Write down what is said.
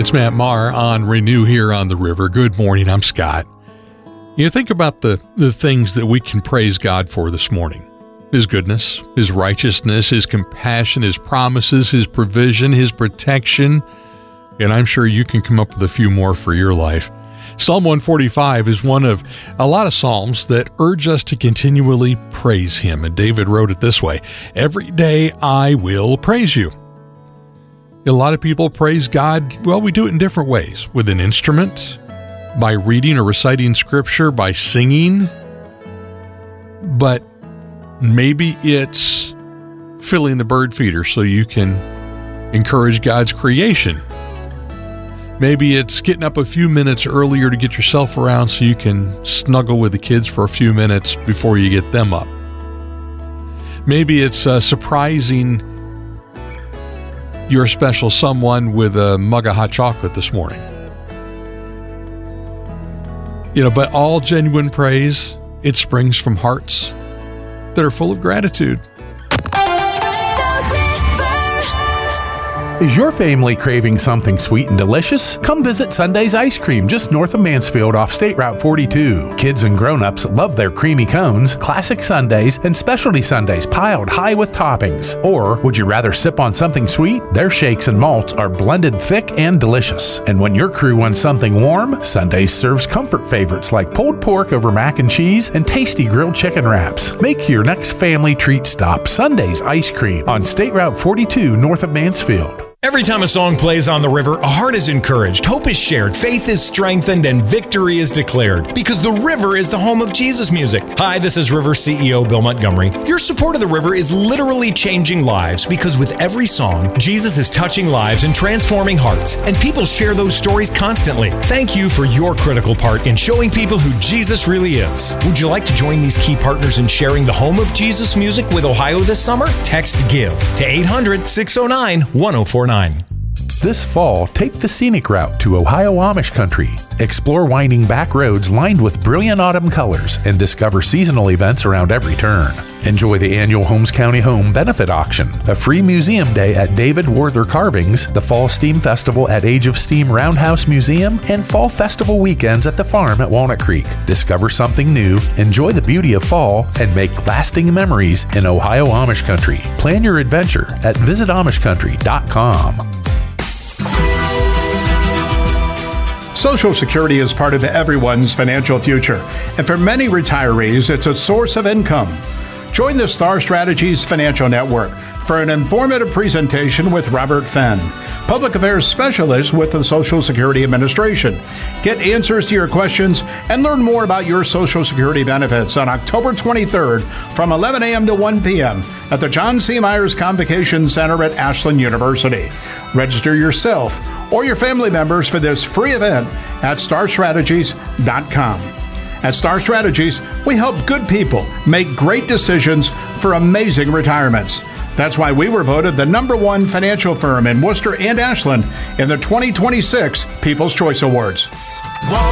It's Matt Maher on Renew here on the river. Good morning, I'm Scott. You think about the things that we can praise God for this morning. His goodness, His righteousness, His compassion, His promises, His provision, His protection, and I'm sure you can come up with a few more for your life. Psalm 145 is one of a lot of psalms that urge us to continually praise Him, and David wrote it this way: "Every day I will praise you." A lot of people praise God, well, we do it in different ways, with an instrument, by reading or reciting scripture, by singing, but maybe it's filling the bird feeder so you can encourage God's creation. Maybe it's getting up a few minutes earlier to get yourself around so you can snuggle with the kids for a few minutes before you get them up. Maybe it's surprising your special someone with a mug of hot chocolate this morning. But all genuine praise, it springs from hearts that are full of gratitude. Is your family craving something sweet and delicious? Come visit Sunday's Ice Cream just north of Mansfield off State Route 42. Kids and grown-ups love their creamy cones, classic sundaes, and specialty sundaes piled high with toppings. Or would you rather sip on something sweet? Their shakes and malts are blended thick and delicious. And when your crew wants something warm, Sundays serves comfort favorites like pulled pork over mac and cheese and tasty grilled chicken wraps. Make your next family treat stop Sunday's Ice Cream on State Route 42 north of Mansfield. Every time a song plays on the river, a heart is encouraged, hope is shared, faith is strengthened, and victory is declared. Because the river is the home of Jesus music. Hi, this is River CEO Bill Montgomery. Your support of the river is literally changing lives, because with every song, Jesus is touching lives and transforming hearts, and people share those stories constantly. Thank you for your critical part in showing people who Jesus really is. Would you like to join these key partners in sharing the home of Jesus music with Ohio this summer? Text GIVE to 800-609-1049. This fall, take the scenic route to Ohio Amish country. Explore winding back roads lined with brilliant autumn colors and discover seasonal events around every turn. Enjoy the annual Holmes County Home Benefit Auction, a free museum day at David Werther Carvings, the Fall Steam Festival at Age of Steam Roundhouse Museum, and Fall Festival weekends at the farm at Walnut Creek. Discover something new, enjoy the beauty of fall, and make lasting memories in Ohio Amish country. Plan your adventure at visitamishcountry.com. Social Security is part of everyone's financial future, and for many retirees, it's a source of income. Join the Star Strategies Financial Network for an informative presentation with Robert Fenn, Public Affairs Specialist with the Social Security Administration. Get answers to your questions and learn more about your Social Security benefits on October 23rd from 11 a.m. to 1 p.m. at the John C. Myers Convocation Center at Ashland University. Register yourself or your family members for this free event at starstrategies.com. At Star Strategies, we help good people make great decisions for amazing retirements. That's why we were voted the #1 financial firm in Worcester and Ashland in the 2026 People's Choice Awards.